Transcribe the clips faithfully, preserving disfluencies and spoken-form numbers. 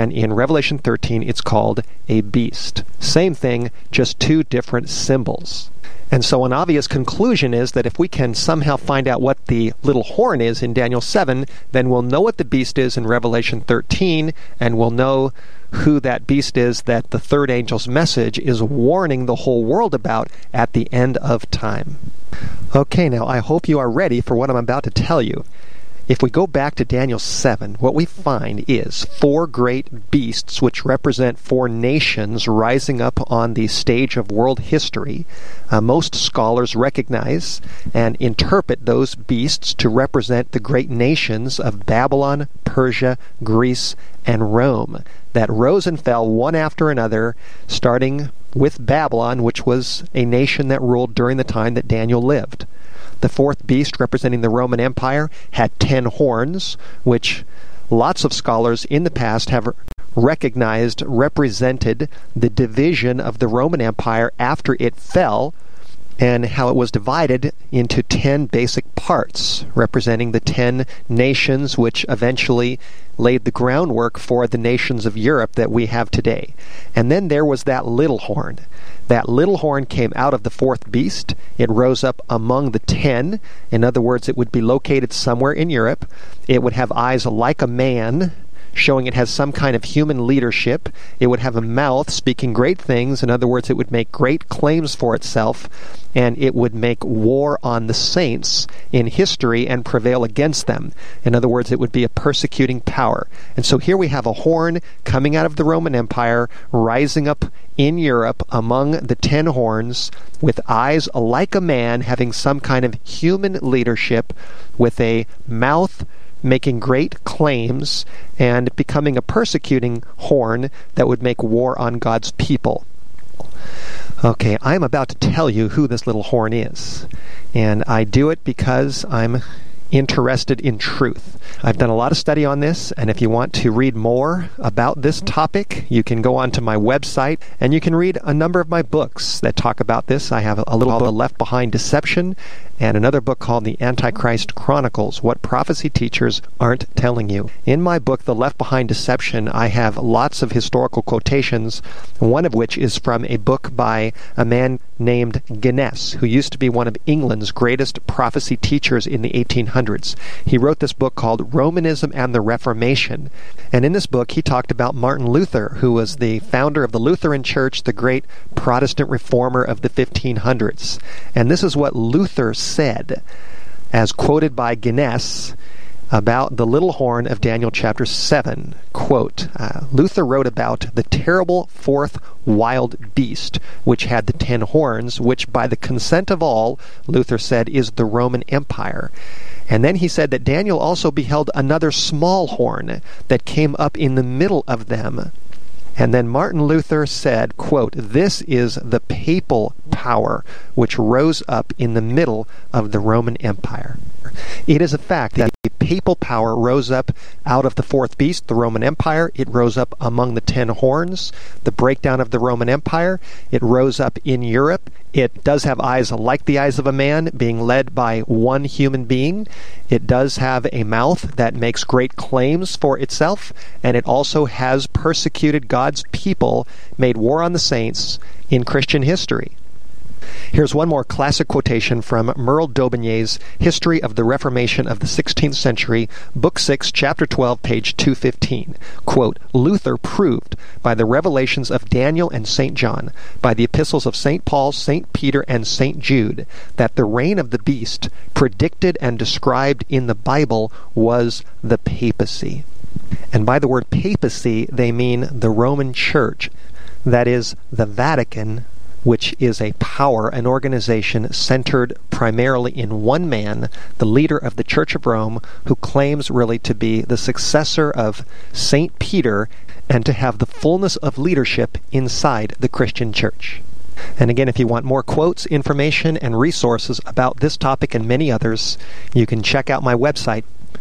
and in Revelation thirteen it's called a beast. Same thing, just two different symbols. And so an obvious conclusion is that if we can somehow find out what the little horn is in Daniel seven, then we'll know what the beast is in Revelation thirteen, and we'll know who that beast is that the third angel's message is warning the whole world about at the end of time. Okay, now I hope you are ready for what I'm about to tell you. If we go back to Daniel seven, what we find is four great beasts which represent four nations rising up on the stage of world history. Uh, most scholars recognize and interpret those beasts to represent the great nations of Babylon, Persia, Greece, and Rome that rose and fell one after another, starting with Babylon, which was a nation that ruled during the time that Daniel lived. The fourth beast, representing the Roman Empire, had ten horns, which lots of scholars in the past have recognized represented the division of the Roman Empire after it fell, and how it was divided into ten basic parts, representing the ten nations which eventually laid the groundwork for the nations of Europe that we have today. And then there was that little horn. That little horn came out of the fourth beast. It rose up among the ten. In other words, it would be located somewhere in Europe. It would have eyes like a man, showing it has some kind of human leadership. It would have a mouth speaking great things. In other words, it would make great claims for itself, and it would make war on the saints in history and prevail against them. In other words, it would be a persecuting power. And so here we have a horn coming out of the Roman Empire, rising up in Europe among the ten horns, with eyes like a man, having some kind of human leadership, with a mouth making great claims, and becoming a persecuting horn that would make war on God's people. Okay, I'm about to tell you who this little horn is, and I do it because I'm interested in truth. I've done a lot of study on this, and if you want to read more about this topic, you can go onto my website, and you can read a number of my books that talk about this. I have a little called The Left Behind Deception, and another book called The Antichrist Chronicles, What Prophecy Teachers Aren't Telling You. In my book, The Left Behind Deception, I have lots of historical quotations, one of which is from a book by a man named Guinness, who used to be one of England's greatest prophecy teachers in the eighteen hundreds. He wrote this book called Romanism and the Reformation. And in this book, he talked about Martin Luther, who was the founder of the Lutheran Church, the great Protestant reformer of the fifteen hundreds. And this is what Luther said, as quoted by Guinness, about the little horn of Daniel chapter seven. Quote, uh, Luther wrote about the terrible fourth wild beast, which had the ten horns, which by the consent of all, Luther said, is the Roman Empire. And then he said that Daniel also beheld another small horn that came up in the middle of them. And then Martin Luther said, quote, this is the papal power which rose up in the middle of the Roman Empire. It is a fact that the papal power rose up out of the fourth beast, the Roman Empire. It rose up among the ten horns, the breakdown of the Roman Empire. It rose up in Europe. It does have eyes like the eyes of a man, being led by one human being. It does have a mouth that makes great claims for itself, and it also has persecuted God's people, made war on the saints in Christian history. Here's one more classic quotation from Merle Daubigny's History of the Reformation of the sixteenth Century, Book six, Chapter twelve, page two fifteen. Quote, Luther proved by the revelations of Daniel and Saint John, by the epistles of Saint Paul, Saint Peter, and Saint Jude, that the reign of the beast, predicted and described in the Bible, was the papacy. And by the word papacy, they mean the Roman Church, that is, the Vatican, which is a power, an organization centered primarily in one man, the leader of the Church of Rome, who claims really to be the successor of Saint Peter and to have the fullness of leadership inside the Christian church. And again, if you want more quotes, information, and resources about this topic and many others, you can check out my website.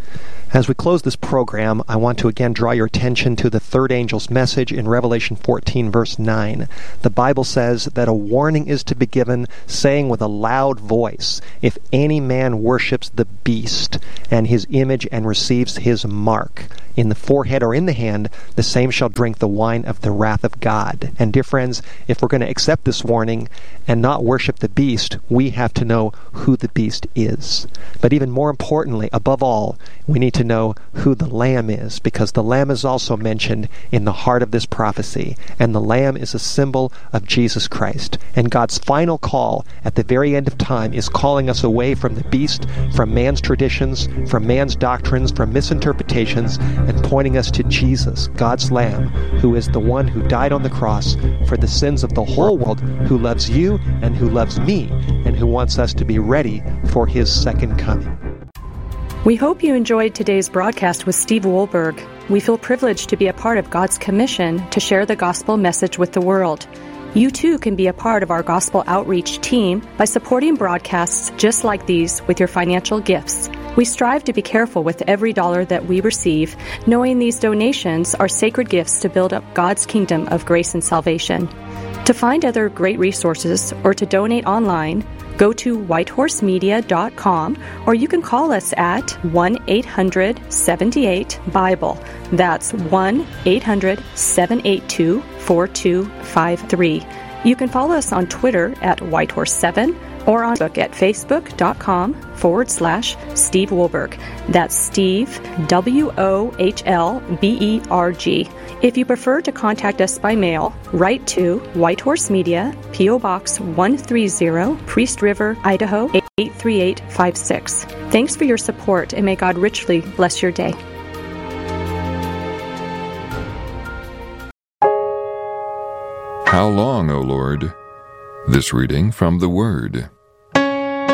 As we close this program, I want to again draw your attention to the third angel's message in Revelation fourteen, verse nine. The Bible says that a warning is to be given, saying with a loud voice, if any man worships the beast and his image and receives his mark in the forehead or in the hand, the same shall drink the wine of the wrath of God. And dear friends, if we're going to accept this warning and not worship the beast, we have to know who the beast is. But even more importantly, above all, we need to know who the Lamb is, because the Lamb is also mentioned in the heart of this prophecy, and the Lamb is a symbol of Jesus Christ. And God's final call at the very end of time is calling us away from the beast, from man's traditions, from man's doctrines, from misinterpretations, and pointing us to Jesus, God's Lamb, who is the one who died on the cross for the sins of the whole world, who loves you and who loves me, and who wants us to be ready for his second coming. We hope you enjoyed today's broadcast with Steve Wohlberg. We feel privileged to be a part of God's commission to share the gospel message with the world. You too can be a part of our gospel outreach team by supporting broadcasts just like these with your financial gifts. We strive to be careful with every dollar that we receive, knowing these donations are sacred gifts to build up God's kingdom of grace and salvation. To find other great resources or to donate online, go to whitehorse media dot com, or you can call us at one eight hundred seven eight Bible. That's one eight hundred seven eight two four two five three. You can follow us on Twitter at whitehorse seven or on Facebook at facebook.com forward slash Steve Wohlberg. That's Steve, W O H L B E R G. If you prefer to contact us by mail, write to Whitehorse Media, P O Box one thirty, Priest River, Idaho eight three eight five six. Thanks for your support, and may God richly bless your day. How long, O Lord? This reading from the Word.